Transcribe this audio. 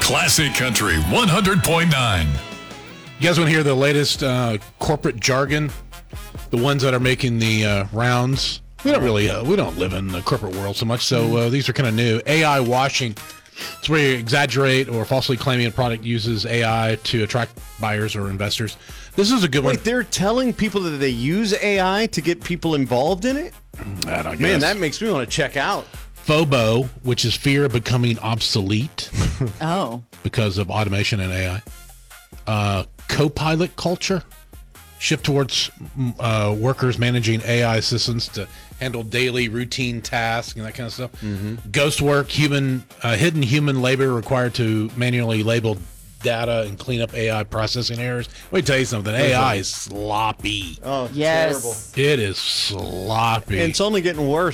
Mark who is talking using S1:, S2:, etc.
S1: Classic Country 100.9.
S2: You guys want to hear the latest corporate jargon? The ones that are making the rounds. We don't really, we don't live in the corporate world so much, so these are kind of new. AI washing. It's where you exaggerate or falsely claiming a product uses AI to attract buyers or investors. This is a good one.
S3: Wait, they're telling people that they use AI to get people involved in it? Man, that makes me want to check out.
S2: FOBO, which is fear of becoming obsolete.
S4: Oh.
S2: Because of automation and AI. Co-pilot culture. Shift towards workers managing AI assistants to handle daily routine tasks and that kind of stuff. Ghost work, hidden human labor required to manually label data and clean up AI processing errors. Let me tell you something. AI is sloppy.
S3: Oh,
S4: Yes.
S3: terrible.
S2: It is sloppy.
S3: And it's only getting worse.